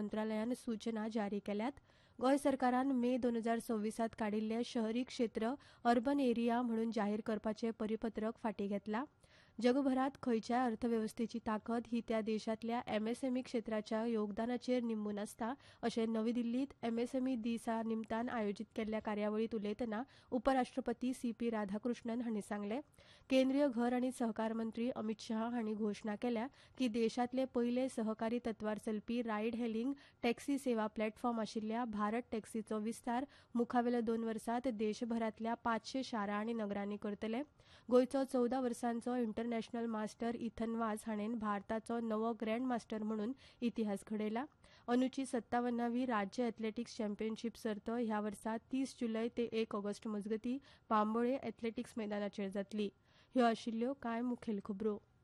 मंत्रालयान सूचना जारी केल्यात. गोंय सरकारान मे 2026 काडिल्ले शहरी क्षेत्र अर्बन एरिया म्हणून जाहीर करपाचें परिपत्रक फाटीं घेतलां. जगभरात खंयच्याय अर्थवेवस्थेची ताकद ही त्या देशांतल्या एमएसएमई क्षेत्राच्या योगदानाचेर निंबून आसता अशें नवी दिल्लींत एमएसएमई दिसा निमतान आयोजीत केल्ल्या कार्यावळींत उलयतना उपराष्ट्रपती सीपी राधाकृष्णन हांणी सांगलें. केंद्रीय घर आनी सहकार मंत्री अमित शाह हांणी घोशणा केल्या की देशांतले पयले सहकारी तत्वार चलपी रायड हेलिंग टॅक्सी सेवा प्लॅटफॉर्म आशिल्ल्या भारत टॅक्सीचो विस्तार मुखावेल्या 2 वर्सांत देशभरांतल्या 500 शारां आनी नगरांनी करतले. गोंयचो 14 वर्सांचो इंटरनॅशनल मास्टर इथन वाझ हाणेन भारताचो नवो ग्रँड मास्टर म्हणून इतिहास घडयला. अंदूची 57वी राज्य एथलेटिक्स चॅम्पियनशीप सर्त ह्या वर्सा 30 जुलय ते 1 ऑगस्ट मजगतीं बांबोळे एथलेटिक्स मैदानाचेर जातली. ह्यो आशिल्ल्यो कांय मुखेल खबरो.